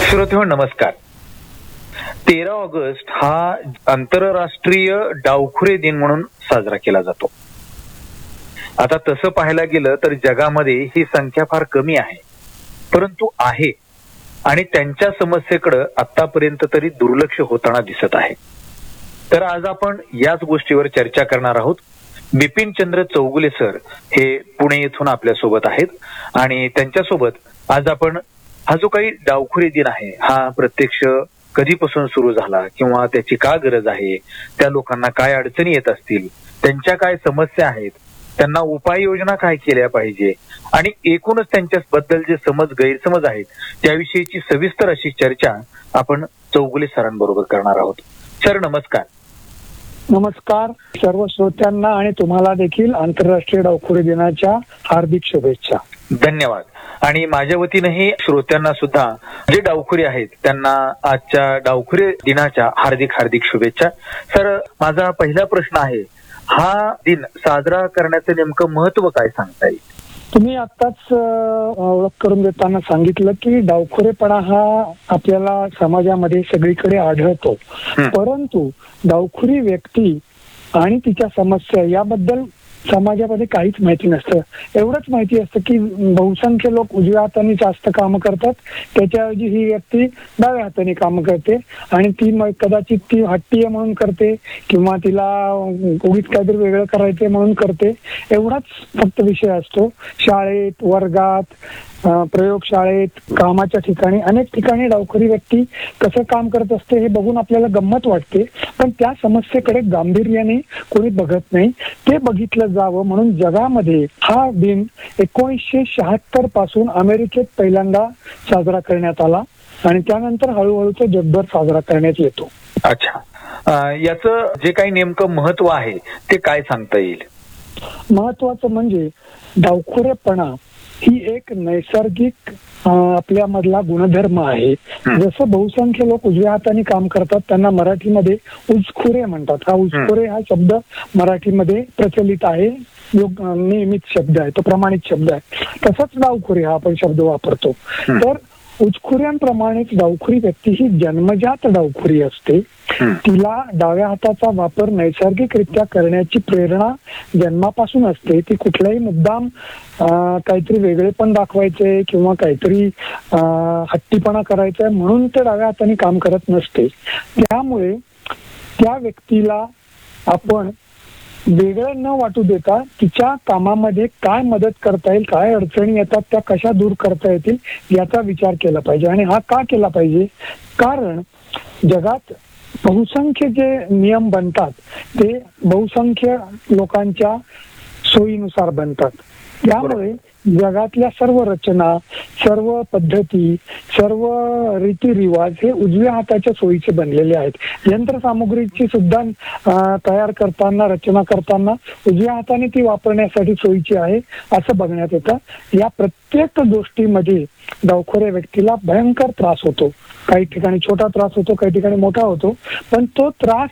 श्रोतेहो नमस्कार. 13 ऑगस्ट हा आंतरराष्ट्रीय डावखुरे दिन म्हणून साजरा केला जातो. आता तसं पाहायला गेलं तर जगामध्ये ही संख्या फार कमी आहे, परंतु आहे आणि त्यांच्या समस्येकडे आतापर्यंत तरी दुर्लक्ष होताना दिसत आहे. तर आज आपण याच गोष्टीवर चर्चा करणार आहोत. बिपिनचंद्र चौगुले सर हे पुणे येथून आपल्या सोबत आहेत आणि त्यांच्यासोबत आज आपण हा जो काही डावखुरी दिन आहे हा प्रत्यक्ष कधीपासून सुरू झाला किंवा त्याची का गरज आहे, त्या लोकांना काय अडचणी येत असतील, त्यांच्या काय समस्या आहेत, त्यांना उपाययोजना काय केल्या पाहिजे आणि एकूणच त्यांच्याबद्दल जे गैरसमज आहेत त्याविषयीची सविस्तर अशी चर्चा आपण चौगुले सरांबरोबर करणार आहोत. सर नमस्कार. नमस्कार सर्व श्रोत्यांना आणि तुम्हाला देखील आंतरराष्ट्रीय डावखुरी दिनाच्या हार्दिक शुभेच्छा. धन्यवाद. आणि माझ्या वतीनेही श्रोत्यांना सुद्धा जे डावखुरे आहेत त्यांना आजच्या डावखुरे दिनाच्या हार्दिक हार्दिक शुभेच्छा. सर माझा पहिला प्रश्न आहे, हा दिन साजरा करण्याचं नेमकं महत्व काय सांगता येईल? तुम्ही आताच ओळख करून देताना सांगितलं की डावखुरेपणा हा आपल्याला समाजामध्ये सगळीकडे आढळतो, परंतु डावखुरी व्यक्ती आणि तिच्या समस्या याबद्दल समाजामध्ये काहीच माहिती नसतं. एवढंच माहिती असतं की बहुसंख्य लोक उजव्या हाताने जास्त कामं करतात, त्याच्याऐवजी ही व्यक्ती डाव्या हाताने कामं करते आणि ती कदाचित ती हट्टी आहे म्हणून करते किंवा तिला उगीच काहीतरी वेगळं करायचंय म्हणून करते. एवढाच फक्त विषय असतो. शाळेत, वर्गात, प्रयोगशाळेत, कामाच्या ठिकाणी अनेक ठिकाणी डावखुरी व्यक्ती कसं काम करत असते हे बघून आपल्याला गंमत वाटते, पण त्या समस्येकडे गांभीर्याने कोणी बघत नाही. ते बघितलं जावं म्हणून जगामध्ये हा दिन 1976 पासून अमेरिकेत पहिल्यांदा साजरा करण्यात आला आणि त्यानंतर हळूहळू तो जगभर साजरा करण्यात येतो. अच्छा, याचं जे काही नेमकं महत्व आहे ते काय सांगता येईल? महत्वाचं म्हणजे डावखुरेपणा ही एक नैसर्गिक आपल्यामधला गुणधर्म आहे. जसं बहुसंख्य लोक उजव्या हाताने काम करतात त्यांना मराठीमध्ये उजखुरे म्हणतात. हा उजखुरे हा शब्द मराठीमध्ये प्रचलित आहे, नियमित शब्द आहे, तो प्रमाणित शब्द आहे. तसंच डावखुरे हा आपण शब्द वापरतो. तर उजखुऱ्यांप्रमाणेच डावखुरी व्यक्ती ही जन्मजात डावखुरी असते. तिला डाव्या हाताचा वापर नैसर्गिकरित्या करण्याची प्रेरणा जन्मापासून असते. ती कुठलाही मुद्दाम काहीतरी वेगळेपण दाखवायचंय किंवा काहीतरी हट्टीपणा करायचंय म्हणून ते डाव्या हाताने काम करत नसते. त्यामुळे त्या व्यक्तीला आपण वेगळं न वाटू देता तिच्या कामामध्ये काय मदत करता येईल, काय अडचणी येतात त्या कशा दूर करता येतील याचा विचार केला पाहिजे. आणि हा का केला पाहिजे? कारण जगात बहुसंख्य जे नियम बनतात ते बहुसंख्य लोकांच्या सोयीनुसार बनतात. त्यामुळे जगातल्या सर्व रचना, सर्व पद्धती, सर्व रीतिरिवाज हे उजव्या हाताच्या सोयीचे बनलेले आहेत. यंत्रसामुग्रीची सुद्धा तयार करताना, रचना करताना उजव्या हाताने ती वापरण्यासाठी सोयीची आहे असं बघण्यात येतं. या प्रत्येक गोष्टीमध्ये डावखुऱ्या व्यक्तीला भयंकर त्रास होतो. काही ठिकाणी छोटा त्रास होतो, काही ठिकाणी मोठा होतो, पण तो त्रास